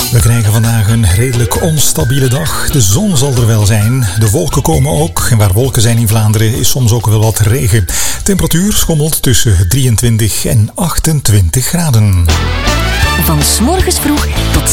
We krijgen vandaag een redelijk onstabiele dag. De zon zal er wel zijn. De wolken komen ook. En waar wolken zijn in Vlaanderen is soms ook wel wat regen. Temperatuur schommelt tussen 23 en 28 graden. Van 's morgens vroeg tot